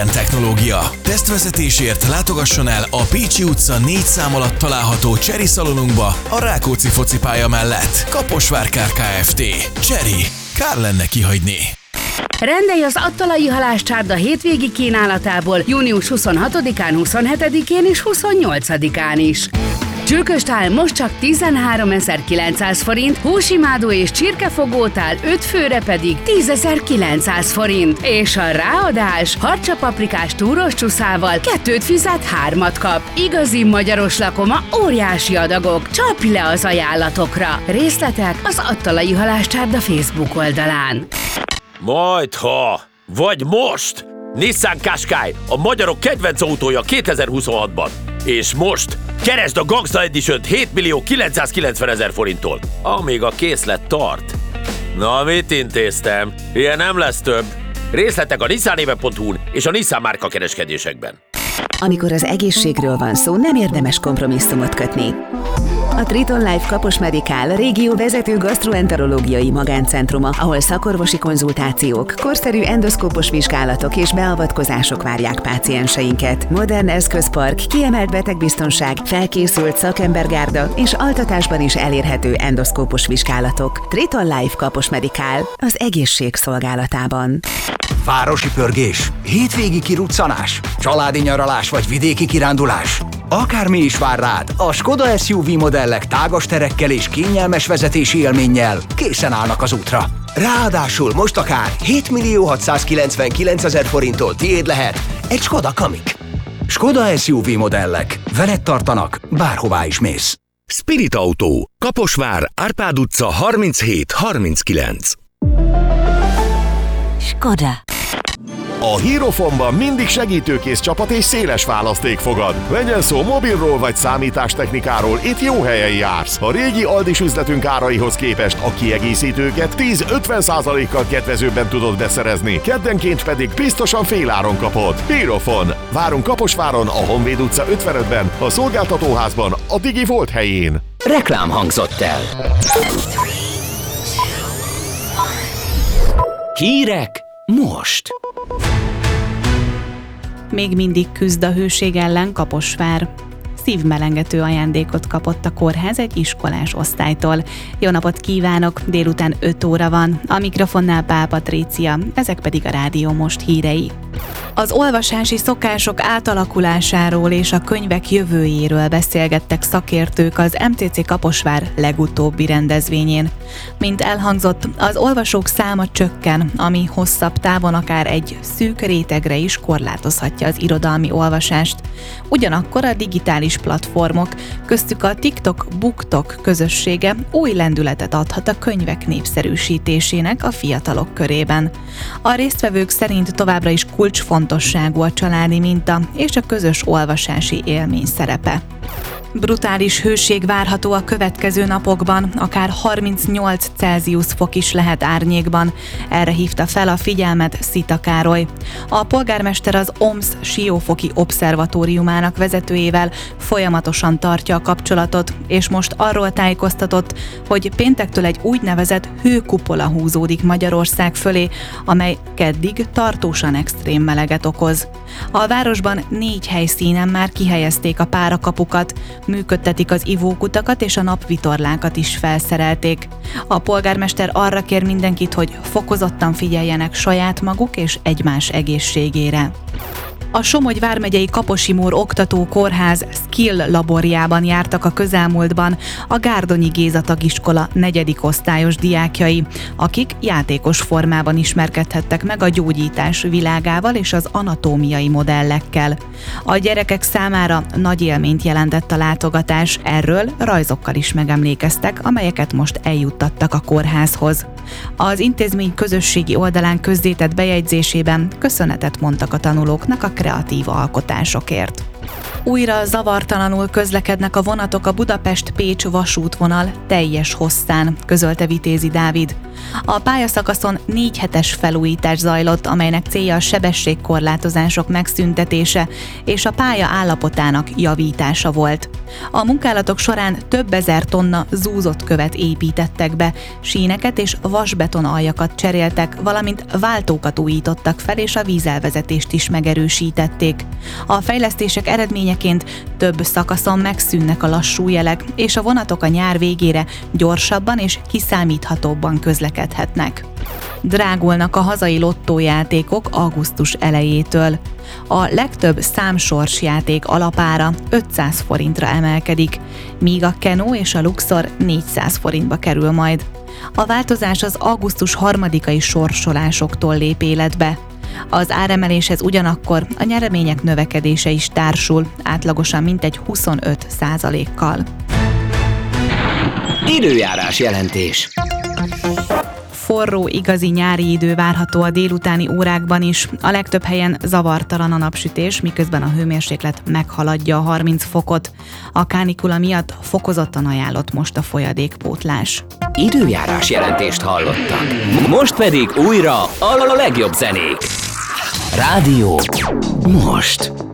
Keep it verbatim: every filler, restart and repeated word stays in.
Technológia. Tesztvezetésért látogasson el a Pécsi utca négy szám alatt található Cherry szalonunkba a Rákóczi focipálya mellett. Kaposvár Kft. Cherry. Kár lenne kihagyni. Rendelj az Attalai Halászcsárda hétvégi kínálatából június huszonhatodikán, huszonhetedikén és huszonnyolcadikán is. Csülköstál most csak tizenháromezer-kilencszáz forint, húsimádó és csirkefogótál öt főre pedig tízezer-kilencszáz forint, és a ráadás harcsapaprikás túros csuszával kettőt fizet, hármat kap. Igazi magyaros lakoma, óriási adagok, csapj le az ajánlatokra. Részletek az Attalai Halászcsárda Facebook oldalán. Majdha, vagy most! Nissan Qashqai, a magyarok kedvenc autója kétezer-huszonhatban. És most keresd a Gangsta Edition-t hét millió kilencszázkilencvenezer forinttól, amíg a készlet tart. Na, mit intéztem? Ilyen nem lesz több. Részletek a nissanéve pont hu-n és a Nissan márka kereskedésekben. Amikor az egészségről van szó, nem érdemes kompromisszumot kötni. A Triton Life Kapos Medikál régió vezető gasztroenterológiai magáncentruma, ahol szakorvosi konzultációk, korszerű endoszkópos vizsgálatok és beavatkozások várják pácienseinket. Modern eszközpark, kiemelt betegbiztonság, felkészült szakembergárda és altatásban is elérhető endoszkópos vizsgálatok. Triton Life Kapos Medikál az egészség szolgálatában. Városi pörgés, hétvégi kiruccanás, családi nyaralás vagy vidéki kirándulás. Akármi is vár rád, a Skoda es u vé modellek tágas terekkel és kényelmes vezetési élménnyel készen állnak az útra. Ráadásul most akár hét millió hatszázkilencvenkilencezer forinttól tiéd lehet egy Skoda Kamiq. Skoda es u vé modellek. Veled tartanak, bárhová is mész. Spirit Autó. Kaposvár, Árpád utca harminchét harminckilenc. Skoda. A Hierofonban mindig segítőkész csapat és széles választék fogad. Legyen szó mobilról vagy számítástechnikáról, itt jó helyen jársz. A régi Aldis üzletünk áraihoz képest a kiegészítőket tíz-ötven százalékkal kedvezőbben tudod beszerezni, keddenként pedig biztosan féláron kapod. Hierofon. Várunk Kaposváron, a Honvéd utca ötvenötben, a szolgáltatóházban, a Digi Volt helyén. Reklám hangzott el. Hírek most. Még mindig küzd a hőség ellen Kaposvár. Szívmelengető ajándékot kapott a kórház egy iskolás osztálytól. Jó napot kívánok! Délután öt óra van. A mikrofonnál Pál Patrícia, ezek pedig a Rádió Most hírei. Az olvasási szokások átalakulásáról és a könyvek jövőjéről beszélgettek szakértők az em té cé Kaposvár legutóbbi rendezvényén. Mint elhangzott, az olvasók száma csökken, ami hosszabb távon akár egy szűk rétegre is korlátozhatja az irodalmi olvasást. Ugyanakkor a digitális platformok, köztük a TikTok BookTok közössége új lendületet adhat a könyvek népszerűsítésének a fiatalok körében. A résztvevők szerint továbbra is kulcsfontosságú a családi minta és a közös olvasási élmény szerepe. Brutális hőség várható a következő napokban, akár harmincnyolc Celsius fok is lehet árnyékban. Erre hívta fel a figyelmet Szita Károly. A polgármester az o em es Siófoki Obszervatóriumának vezetőjével folyamatosan tartja a kapcsolatot, és most arról tájékoztatott, hogy péntektől egy úgynevezett hőkupola húzódik Magyarország fölé, amely keddig tartósan extrém meleget okoz. A városban négy helyszínen már kihelyezték a párakapukat, működtetik az ivókutakat és a napvitorlákat is felszerelték. A polgármester arra kér mindenkit, hogy fokozottan figyeljenek saját maguk és egymás egészségére. A Somogy vármegyei Kaposi-Mór Oktató Kórház Skill laborjában jártak a közelmúltban a Gárdonyi Géza tagiskola negyedik osztályos diákjai, akik játékos formában ismerkedhettek meg a gyógyítás világával és az anatómiai modellekkel. A gyerekek számára nagy élményt jelentett a látogatás, erről rajzokkal is megemlékeztek, amelyeket most eljuttattak a kórházhoz. Az intézmény közösségi oldalán közzétett bejegyzésében köszönetet mondtak a tanulóknak a kreatív alkotásokért. Újra zavartalanul közlekednek a vonatok a Budapest-Pécs vasútvonal teljes hosszán, közölte Vitézi Dávid. A pályaszakaszon négy hetes felújítás zajlott, amelynek célja a sebességkorlátozások megszüntetése és a pálya állapotának javítása volt. A munkálatok során több ezer tonna zúzott követ építettek be, síneket és vasbeton aljakat cseréltek, valamint váltókat újítottak fel, és a vízelvezetést is megerősítették. A fejlesztések eredményeként több szakaszon megszűnnek a lassú jelek, és a vonatok a nyár végére gyorsabban és kiszámíthatóbban közlekedhetnek. Drágulnak a hazai lottójátékok augusztus elejétől. A legtöbb számsorsjáték alapára ötszáz forintra emelkedik, míg a Keno és a Luxor négyszáz forintba kerül majd. A változás az augusztus harmadikai sorsolásoktól lép életbe. Az áremeléshez ugyanakkor a nyeremények növekedése is társul, átlagosan mintegy huszonöt százalékkal. Időjárás jelentés. Forró, igazi nyári idő várható a délutáni órákban is. A legtöbb helyen zavartalan a napsütés, miközben a hőmérséklet meghaladja a harminc fokot. A kánikula miatt fokozottan ajánlott most a folyadékpótlás. Időjárás jelentést hallottak. Most pedig újra a legjobb zenék. Rádió Most.